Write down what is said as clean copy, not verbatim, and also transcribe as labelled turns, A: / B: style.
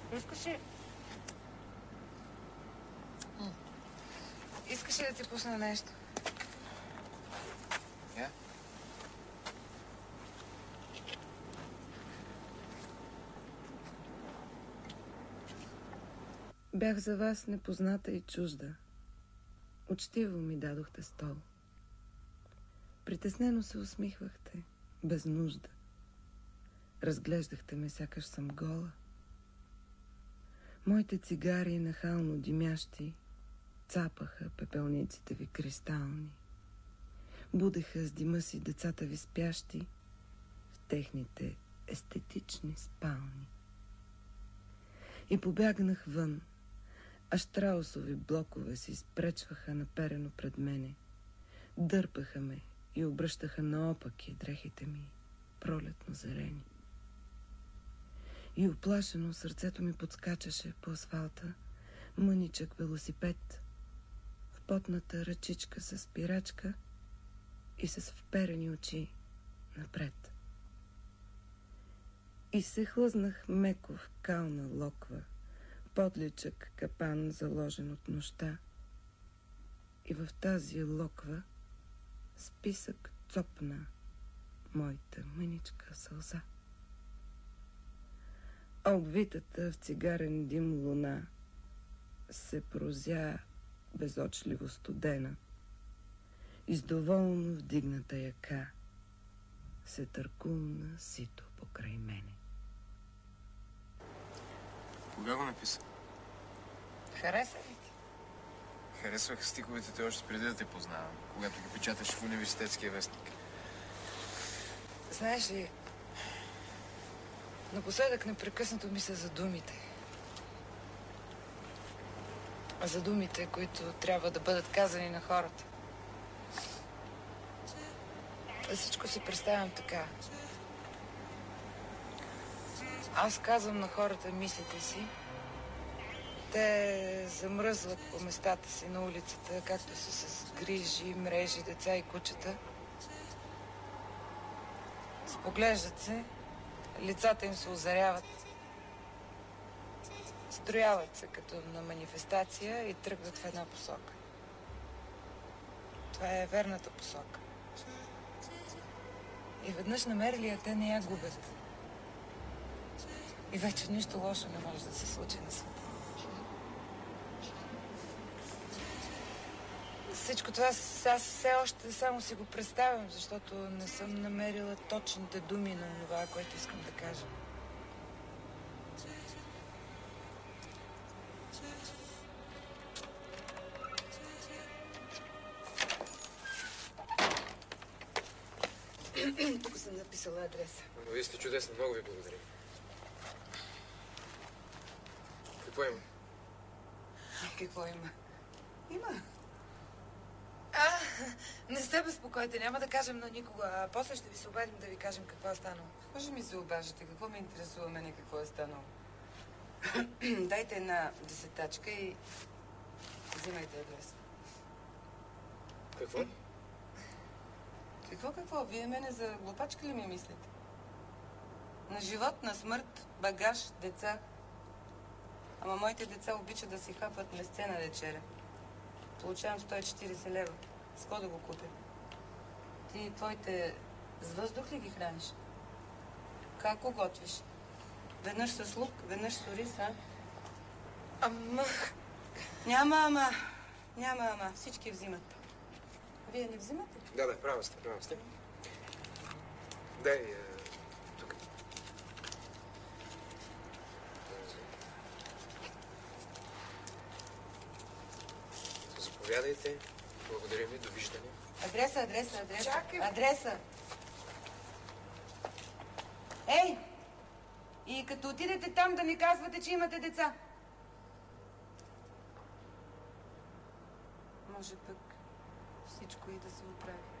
A: Искаш ли... Искаш ли да ти пусна нещо?
B: Я?
C: Бях за вас непозната и чужда. Учтиво ми дадохте стол. Притеснено се усмихвахте, без нужда. Разглеждахте ме, сякаш съм гола. Моите цигари, нахално димящи, цапаха пепелниците ви кристални. Будеха с дима си децата ви спящи в техните естетични спални. И побягнах вън, а щраусови блокове се изпречваха наперено пред мене. Дърпаха ме и обръщаха наопаки дрехите ми, пролетно зелени. И оплашено сърцето ми подскачаше по асфалта мъничък велосипед в потната ръчичка с спирачка и с вперени очи напред. И се хлъзнах меко в кална локва, подличък капан, заложен от нощта. И в тази локва списък цопна моята мъничка сълза. А обвитата в цигарен дим луна се прозя безочливо студена и с доволно вдигната яка се търкулна сито покрай мене.
B: Кога го написа?
A: Хареса ли ти?
B: Харесвах стиховете те още преди да те познавам, когато ги печаташ в университетския вестник.
A: Знаеш ли, напоследък непрекъснато мисля за думите. За думите, които трябва да бъдат казани на хората. Всичко си представям така. Аз казвам на хората мислите си. Те замръзват по местата си на улицата, както са с грижи, мрежи, деца и кучета. Споглеждат се, лицата им се озаряват. Строяват се като на манифестация и тръгват в една посока. Това е верната посока. И веднъж намерили я, те не я губят. И вече нищо лошо не може да се случи на света. Всичко това аз все още само си го представям, защото не съм намерила точните думи на това, което искам да кажа. Тук съм написала адреса.
B: Но вие сте чудесни, много ви благодаря. Какво има?
A: Какво има? Има. Не сте безпокойте, няма да кажем на никого, а после ще ви се обадим да ви кажем какво е станало.
D: Може ми се обажете, какво ме интересува мене, какво е станало? Дайте една десетачка и взимайте адрес.
B: Какво?
D: Какво? Вие мене за глупачка ли ми мислите? На живот, на смърт, багаж, деца. Ама моите деца обичат да си хапват месце на вечеря. Получавам 140 лева. С какво да го купя? Ти твоите с въздух ли ги храниш? Как го готвиш? Веднъж с лук, веднъж с ориз, а?
A: Ама...
D: Няма ама. Всички взимат. Вие не взимате?
B: Да, права сте. Дай тук. Заповядайте. Благодаря ви. Довиждане.
D: Адреса.
A: Чакай.
D: Адреса. Ей! И като отидете там да ми казвате, че имате деца. Може пък всичко и да се оправи.